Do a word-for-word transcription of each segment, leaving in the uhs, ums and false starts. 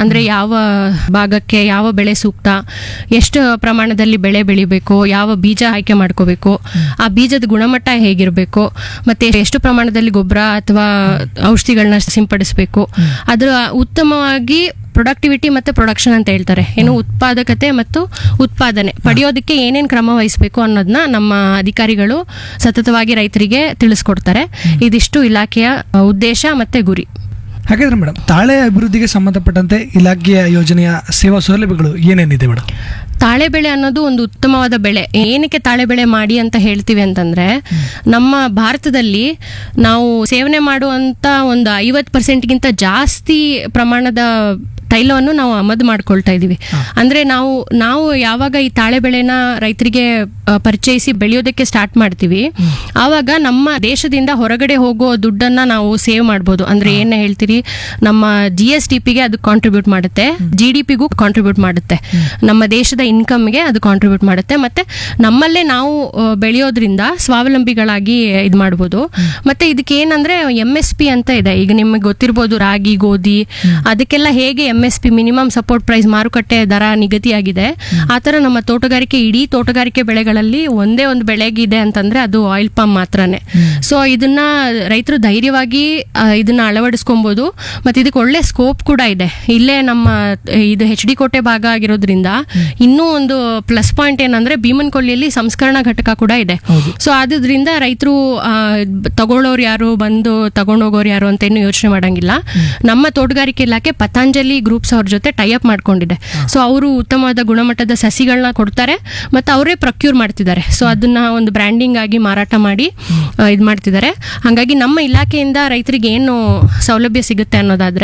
ಅಂದ್ರೆ ಯಾವ ಭಾಗಕ್ಕೆ ಯಾವ ಬೆಳೆ ಸೂಕ್ತ, ಎಷ್ಟು ಪ್ರಮಾಣದಲ್ಲಿ ಬೆಳೆ ಬೆಳಿಬೇಕು, ಯಾವ ಬೀಜ ಆಯ್ಕೆ ಮಾಡ್ಕೋಬೇಕು, ಆ ಬೀಜದ ಗುಣಮಟ್ಟ ಹೇಗಿರಬೇಕು, ಮತ್ತೆ ಎಷ್ಟು ಪ್ರಮಾಣದಲ್ಲಿ ಗೊಬ್ಬರ ಅಥವಾ ಔಷಧಿಗಳನ್ನ ಸಿಂಪಡಿಸಬೇಕು, ಅದರ ಉತ್ತಮವಾಗಿ ಪ್ರೊಡಕ್ಟಿವಿಟಿ ಮತ್ತೆ ಪ್ರೊಡಕ್ಷನ್ ಅಂತ ಹೇಳ್ತಾರೆ, ಏನು ಉತ್ಪಾದಕತೆ ಮತ್ತು ಉತ್ಪಾದನೆ ಪಡೆಯೋದಕ್ಕೆ ಏನೇನು ಕ್ರಮ ವಹಿಸಬೇಕು ಅನ್ನೋದನ್ನ ನಮ್ಮ ಅಧಿಕಾರಿಗಳು ಸತತವಾಗಿ ರೈತರಿಗೆ ತಿಳಿಸ್ಕೊಡ್ತಾರೆ. ಇದಿಷ್ಟು ಇಲಾಖೆಯ ಉದ್ದೇಶ ಮತ್ತೆ ಗುರಿ. ಹಾಗಾದ್ರೆ ಮೇಡಮ್, ತಾಳೆ ಅಭಿವೃದ್ಧಿಗೆ ಸಂಬಂಧಪಟ್ಟಂತೆ ಇಲಾಖೆಯ ಯೋಜನೆಯ ಸೇವಾ ಸೌಲಭ್ಯಗಳು ಏನೇನಿದೆ ಮೇಡಮ್? ತಾಳೆ ಬೆಳೆ ಅನ್ನೋದು ಒಂದು ಉತ್ತಮವಾದ ಬೆಳೆ. ಏನಕ್ಕೆ ತಾಳೆ ಬೆಳೆ ಮಾಡಿ ಅಂತ ಹೇಳ್ತೀವಿ ಅಂತಂದ್ರೆ, ನಮ್ಮ ಭಾರತದಲ್ಲಿ ನಾವು ಸೇವನೆ ಮಾಡುವಂತ ಒಂದು ಐವತ್ತು ಪರ್ಸೆಂಟ್ಗಿಂತ ಜಾಸ್ತಿ ಪ್ರಮಾಣದ ತೈಲವನ್ನು ನಾವು ಆಮದು ಮಾಡ್ಕೊಳ್ತಾ ಇದೀವಿ. ಅಂದ್ರೆ ನಾವು ನಾವು ಯಾವಾಗ ಈ ತಾಳೆ ಬೆಳೆನ ರೈತರಿಗೆ ಪರಿಚಯಿಸಿ ಬೆಳೆಯೋದಕ್ಕೆ ಸ್ಟಾರ್ಟ್ ಮಾಡ್ತೀವಿ, ಆವಾಗ ನಮ್ಮ ದೇಶದಿಂದ ಹೊರಗಡೆ ಹೋಗೋ ದುಡ್ಡನ್ನ ನಾವು ಸೇವ್ ಮಾಡ್ಬೋದು. ಅಂದ್ರೆ ಏನ್ ಹೇಳ್ತೀರಿ, ನಮ್ಮ ಜಿ ಎಸ್ ಡಿ ಪಿಗೆ ಅದು ಕಾಂಟ್ರಿಬ್ಯೂಟ್ ಮಾಡುತ್ತೆ, ಜಿ ಡಿ ಪಿಗೂ ಕಾಂಟ್ರಿಬ್ಯೂಟ್ ಮಾಡುತ್ತೆ, ನಮ್ಮ ದೇಶದ ಇನ್ಕಮ್ಗೆ ಅದು ಕಾಂಟ್ರಿಬ್ಯೂಟ್ ಮಾಡುತ್ತೆ. ಮತ್ತೆ ನಮ್ಮಲ್ಲೇ ನಾವು ಬೆಳೆಯೋದ್ರಿಂದ ಸ್ವಾವಲಂಬಿಗಳಾಗಿ ಇದು ಮಾಡ್ಬೋದು. ಮತ್ತೆ ಇದಕ್ಕೆ ಏನಂದ್ರೆ ಎಂ ಎಸ್ ಪಿ ಅಂತ ಇದೆ. ಈಗ ನಿಮಗೆ ಗೊತ್ತಿರ್ಬೋದು, ರಾಗಿ, ಗೋಧಿ, ಅದಕ್ಕೆಲ್ಲ ಹೇಗೆ M S P minimum support price ಮಾರುಕಟ್ಟೆ ದರ ನಿಗದಿಯಾಗಿದೆ, ಆತರ ನಮ್ಮ ತೋಟಗಾರಿಕೆ ಇಡೀ ತೋಟಗಾರಿಕೆ ಬೆಳೆಗಳಲ್ಲಿ ಒಂದೇ ಒಂದು ಬೆಳೆಗಿದೆ ಅಂತಂದ್ರೆ ಅದು ಆಯಿಲ್ ಪಾಮ್ ಮಾತ್ರನೇ. ಸೊ ಇದನ್ನ ರೈತರು ಧೈರ್ಯವಾಗಿ ಇದನ್ನ ಅಳವಡಿಸ್ಕೊಬಹುದು. ಮತ್ತೆ ಇದಕ್ಕೆ ಒಳ್ಳೆ ಸ್ಕೋಪ್ ಕೂಡ ಇದೆ. ಇಲ್ಲೇ ನಮ್ಮ ಇದು ಎಚ್ ಡಿ ಕೋಟೆ ಭಾಗ ಆಗಿರೋದ್ರಿಂದ ಇನ್ನೂ ಒಂದು ಪ್ಲಸ್ ಪಾಯಿಂಟ್ ಏನಂದ್ರೆ ಭೀಮನಕೊಲ್ಲಿಯಲ್ಲಿ ಸಂಸ್ಕರಣಾ ಘಟಕ ಕೂಡ ಇದೆ. ಸೊ ಆದ್ರಿಂದ ರೈತರು ತಗೊಳ್ಳೋರು ಯಾರು, ಬಂದು ತಗೊಂಡೋಗೋರು ಯಾರು ಅಂತ ಏನು ಯೋಚನೆ ಮಾಡಂಗಿಲ್ಲ. ನಮ್ಮ ತೋಟಗಾರಿಕೆ ಇಲಾಖೆ ಪತಂಜಲಿ ಗ್ರೂಪ್ಸ್ ಅವ್ರ ಜೊತೆ ಟೈ ಅಪ್ ಮಾಡ್ಕೊಂಡಿದೆ. ಸೊ ಅವರು ಉತ್ತಮವಾದ ಗುಣಮಟ್ಟದ ಸಸಿಗಳನ್ನ ಕೊಡ್ತಾರೆ, ಮತ್ತೆ ಅವರೇ ಪ್ರೊಕ್ಯೂರ್ ಮಾಡ್ತಿದ್ದಾರೆ. ಸೊ ಅದನ್ನ ಒಂದು ಬ್ರ್ಯಾಂಡಿಂಗ್ ಆಗಿ ಮಾರಾಟ ಮಾಡಿ ಇದು ಮಾಡ್ತಿದ್ದಾರೆ. ಹಾಗಾಗಿ ನಮ್ಮ ಇಲಾಖೆಯಿಂದ ರೈತರಿಗೆ ಏನು ಸೌಲಭ್ಯ ಸಿಗುತ್ತೆ ಅನ್ನೋದಾದ್ರೆ,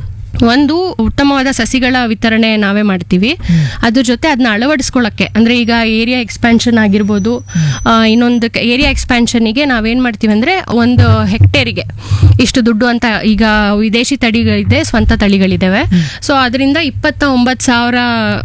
ಒಂದು ಉತ್ತಮವಾದ ಸಸಿಗಳ ವಿತರಣೆ ನಾವೇ ಮಾಡ್ತೀವಿ. ಅದ್ರ ಜೊತೆ ಅದನ್ನ ಅಳವಡಿಸ್ಕೊಳ್ಳಕ್ಕೆ, ಅಂದ್ರೆ ಈಗ ಏರಿಯಾ ಎಕ್ಸ್ಪ್ಯಾನ್ಷನ್ ಆಗಿರ್ಬೋದು, ಇನ್ನೊಂದು ಏರಿಯಾ ಎಕ್ಸ್ಪ್ಯಾನ್ಷನ್ಗೆ ನಾವೇನ್ ಮಾಡ್ತೀವಿ ಅಂದ್ರೆ ಒಂದು ಹೆಕ್ಟೇರಿಗೆ ಇಷ್ಟು ದುಡ್ಡು ಅಂತ. ಈಗ ವಿದೇಶಿ ತಳಿಗಳಿದೆ, ಸ್ವಂತ ತಳಿಗಳಿದಾವೆ. ಸೊ ಅದರಿಂದ ಇಪ್ಪತ್ತ ಒಂಬತ್ತು ಸಾವಿರ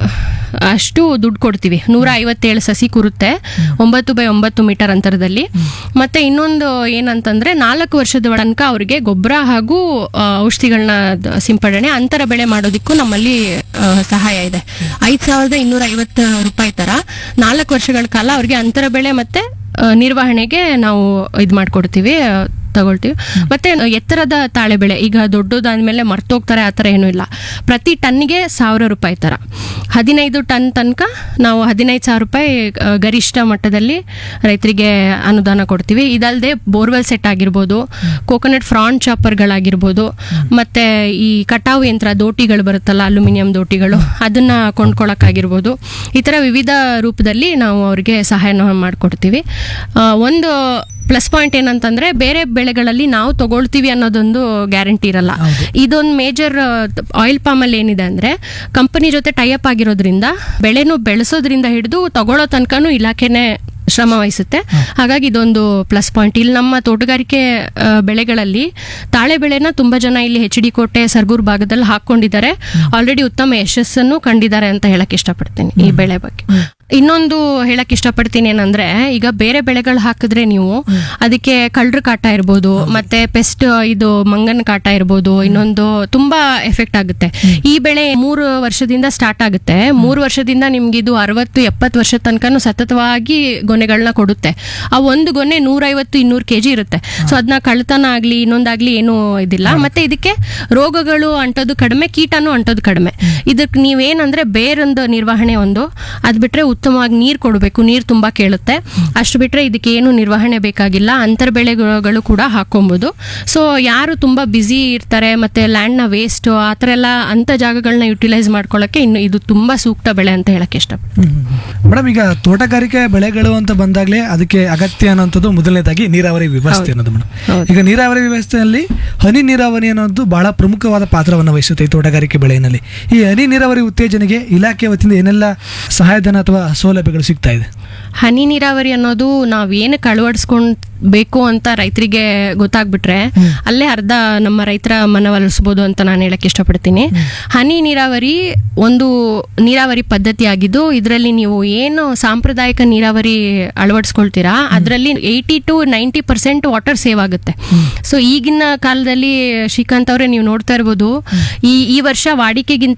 ಅಷ್ಟು ದುಡ್ಡು ಕೊಡ್ತೀವಿ. ನೂರ ಐವತ್ತೇಳು ಸಸಿ ಕೂರುತ್ತೆ ಒಂಬತ್ತು ಬೈ ಒಂಬತ್ತು ಮೀಟರ್ ಅಂತರದಲ್ಲಿ. ಮತ್ತೆ ಇನ್ನೊಂದು ಏನಂತಂದ್ರೆ, ನಾಲ್ಕು ವರ್ಷದ ತನಕ ಅವರಿಗೆ ಗೊಬ್ಬರ ಹಾಗೂ ಔಷಧಿಗಳನ್ನ ಸಿಂಪಡಣೆ, ಅಂತರ ಬೆಳೆ ಮಾಡೋದಕ್ಕೂ ನಮ್ಮಲ್ಲಿ ಸಹಾಯ ಇದೆ. ಐದ್ ಸಾವಿರದ ಇನ್ನೂರ ಐವತ್ತು ರೂಪಾಯಿ ತರ ನಾಲ್ಕು ವರ್ಷಗಳ ಕಾಲ ಅವ್ರಿಗೆ ಅಂತರ ಬೆಳೆ ಮತ್ತೆ ನಿರ್ವಹಣೆಗೆ ನಾವು ಇದು ಮಾಡ್ಕೊಡ್ತೀವಿ, ತಗೊಳ್ತೀವಿ. ಮತ್ತೆ ಎತ್ತರದ ತಾಳೆ ಬೆಳೆ ಈಗ ದೊಡ್ಡದಾದ್ಮೇಲೆ ಮರ್ತೋಗ್ತಾರೆ, ಆ ಥರ ಏನೂ ಇಲ್ಲ. ಪ್ರತಿ ಟನ್ಗೆ ಸಾವಿರ ರೂಪಾಯಿ ತರ ಹದಿನೈದು ಟನ್ ತನಕ ನಾವು ಹದಿನೈದು ಸಾವಿರ ರೂಪಾಯಿ ಗರಿಷ್ಠ ಮಟ್ಟದಲ್ಲಿ ರೈತರಿಗೆ ಅನುದಾನ ಕೊಡ್ತೀವಿ. ಇದಲ್ಲದೆ ಬೋರ್ವೆಲ್ ಸೆಟ್ ಆಗಿರ್ಬೋದು, ಕೋಕೋನಟ್ ಫ್ರಾನ್ ಚಾಪರ್ಗಳಾಗಿರ್ಬೋದು, ಮತ್ತೆ ಈ ಕಟಾವು ಯಂತ್ರ ದೋಟಿಗಳು ಬರುತ್ತಲ್ಲ, ಅಲ್ಯೂಮಿನಿಯಂ ದೋಟಿಗಳು, ಅದನ್ನ ಕೊಂಡ್ಕೊಳಕ್ಕಾಗಿರ್ಬೋದು. ಈ ತರ ವಿವಿಧ ರೂಪದಲ್ಲಿ ನಾವು ಅವ್ರಿಗೆ ಸಹಾಯನ ಮಾಡಿಕೊಡ್ತೀವಿ. ಒಂದು ಪ್ಲಸ್ ಪಾಯಿಂಟ್ ಏನಂತಂದ್ರೆ, ಬೇರೆ ಬೆಳೆಗಳಲ್ಲಿ ನಾವು ತಗೊಳ್ತೀವಿ ಅನ್ನೋದೊಂದು ಗ್ಯಾರಂಟಿ ಇರಲ್ಲ. ಇದೊಂದು ಮೇಜರ್ ಆಯಿಲ್ ಪಾಮ್ ಅಲ್ಲಿ ಏನಿದೆ ಅಂದ್ರೆ, ಕಂಪನಿ ಜೊತೆ ಟೈ ಅಪ್ ಆಗಿರೋದ್ರಿಂದ ಬೆಳೆನೂ ಬೆಳೆಸೋದ್ರಿಂದ ಹಿಡಿದು ತಗೊಳ್ಳೋ ತನಕನೂ ಇಲಾಖೆನೆ ಶ್ರಮ ವಹಿಸುತ್ತೆ. ಹಾಗಾಗಿ ಇದೊಂದು ಪ್ಲಸ್ ಪಾಯಿಂಟ್. ಇಲ್ಲಿ ನಮ್ಮ ತೋಟಗಾರಿಕೆ ಬೆಳೆಗಳಲ್ಲಿ ತಾಳೆ ಬೆಳೆನ ತುಂಬಾ ಜನ ಇಲ್ಲಿ ಎಚ್ ಡಿ ಕೋಟೆ, ಸರ್ಗೂರ್ ಭಾಗದಲ್ಲಿ ಹಾಕೊಂಡಿದ್ದಾರೆ. ಆಲ್ರೆಡಿ ಉತ್ತಮ ಯಶಸ್ಸನ್ನು ಕಂಡಿದ್ದಾರೆ ಅಂತ ಹೇಳಕ್ ಇಷ್ಟಪಡ್ತೀನಿ ಈ ಬೆಳೆ ಬಗ್ಗೆ. ಇನ್ನೊಂದು ಹೇಳಕ್ ಇಷ್ಟಪಡ್ತೀನಿ ಏನಂದ್ರೆ, ಈಗ ಬೇರೆ ಬೆಳೆಗಳು ಹಾಕಿದ್ರೆ ನೀವು ಅದಕ್ಕೆ ಕಳ್ಳರ ಕಾಟ ಇರ್ಬೋದು, ಮತ್ತೆ ಪೆಸ್ಟ್ ಇದು ಮಂಗನ ಕಾಟ ಇರ್ಬೋದು, ಇನ್ನೊಂದು ತುಂಬಾ ಎಫೆಕ್ಟ್ ಆಗುತ್ತೆ. ಈ ಬೆಳೆ ಮೂರು ವರ್ಷದಿಂದ ಸ್ಟಾರ್ಟ್ ಆಗುತ್ತೆ. ಮೂರು ವರ್ಷದಿಂದ ನಿಮ್ಗೆ ಇದು ಅರವತ್ತು ಎಪ್ಪತ್ತು ವರ್ಷ ತನಕನೂ ಸತತವಾಗಿ ಗೊನೆಗಳನ್ನ ಕೊಡುತ್ತೆ. ಆ ಒಂದು ಗೊನೆ ನೂರೈವತ್ತು ಇನ್ನೂರು ಕೆಜಿ ಇರುತ್ತೆ. ಸೊ ಅದನ್ನ ಕಳ್ತನ ಆಗ್ಲಿ ಇನ್ನೊಂದಾಗ್ಲಿ ಏನು ಇದಿಲ್ಲ. ಮತ್ತೆ ಇದಕ್ಕೆ ರೋಗಗಳು ಅಂಟೋದು ಕಡಿಮೆ, ಕೀಟನೂ ಅಂಟೋದು ಕಡಿಮೆ. ಇದಕ್ಕೆ ನೀವೇನಂದ್ರೆ ಬೇರೊಂದು ನಿರ್ವಹಣೆ ಒಂದು, ಅದ್ ಬಿಟ್ರೆ ಉತ್ತಮವಾಗಿ ನೀರು ಕೊಡಬೇಕು, ನೀರು ತುಂಬಾ ಕೇಳುತ್ತೆ. ಅಷ್ಟು ಬಿಟ್ರೆ ಇದಕ್ಕೆ ಏನು ನಿರ್ವಹಣೆ ಬೇಕಾಗಿಲ್ಲ. ಅಂತರ್ ಬೆಳೆಗಳು ಕೂಡ ಹಾಕೊಬಹುದು. ಸೊ ಯಾರು ತುಂಬಾ ಬ್ಯುಸಿ ಇರ್ತಾರೆ, ಮತ್ತೆ ಲ್ಯಾಂಡ್ ನ ವೇಸ್ಟ್ ಆತರ ಎಲ್ಲ ಅಂತ ಜಾಗಗಳನ್ನ ಯುಟಿಲೈಸ್ ಮಾಡ್ಕೊಳ್ಳಕ್ಕೆ ಇನ್ನು ಇದು ತುಂಬಾ ಸೂಕ್ತ ಬೆಳೆ ಅಂತ ಹೇಳಕ್ ಇಷ್ಟಪಡ್ತೀನಿ. ಮೇಡಮ್, ಈಗ ತೋಟಗಾರಿಕೆ ಬೆಳೆಗಳು ಅಂತ ಬಂದಾಗಲೇ ಅದಕ್ಕೆ ಅಗತ್ಯ ಅನ್ನೋಂಥದ್ದು ಮೊದಲನೇದಾಗಿ ನೀರಾವರಿ ವ್ಯವಸ್ಥೆ ಅನ್ನೋದು ಮೇಡಮ್. ಈಗ ನೀರಾವರಿ ವ್ಯವಸ್ಥೆಯಲ್ಲಿ ಹನಿ ನೀರಾವರಿ ಅನ್ನೋದು ಬಹಳ ಪ್ರಮುಖವಾದ ಪಾತ್ರವನ್ನು ವಹಿಸುತ್ತೆ ಈ ತೋಟಗಾರಿಕೆ ಬೆಳೆಯಲ್ಲಿ. ಈ ಹನಿ ನೀರಾವರಿ ಉತ್ತೇಜನೆಗೆ ಇಲಾಖೆ ವತಿಯಿಂದ ಏನೆಲ್ಲ ಸಹಾಯಧನ ಅಥವಾ ಸೌಲಭ್ಯಗಳು ಸಿಗ್ತಾ ಇದೆ? ಹನಿ ನೀರಾವರಿ ಅನ್ನೋದು ನಾವ್ ಏನಕ್ಕೆ ಅಳವಡಿಸ್ಕೊಂಡ್ಬೇಕು ಅಂತ ರೈತರಿಗೆ ಗೊತ್ತಾಗ್ಬಿಟ್ರೆ ಅಲ್ಲೇ ಅರ್ಧ ನಮ್ಮ ರೈತರ ಮನವೊಲಿಸಬಹುದು ಅಂತ ನಾನು ಹೇಳಕ್ ಇಷ್ಟಪಡ್ತೀನಿ. ಹನಿ ನೀರಾವರಿ ಒಂದು ನೀರಾವರಿ ಪದ್ಧತಿ ಆಗಿದ್ದು, ಇದರಲ್ಲಿ ನೀವು ಏನು ಸಾಂಪ್ರದಾಯಿಕ ನೀರಾವರಿ ಅಳವಡಿಸ್ಕೊಳ್ತೀರಾ ಅದರಲ್ಲಿ eighty to ninety percent water save ಆಗುತ್ತೆ. ಸೊ ಈಗಿನ ಕಾಲದಲ್ಲಿ ಶ್ರೀಕಾಂತ್ ಅವರೇ ನೀವು ನೋಡ್ತಾ ಇರ್ಬೋದು, ಈ ಈ ವರ್ಷ ವಾಡಿಕೆಗಿಂತ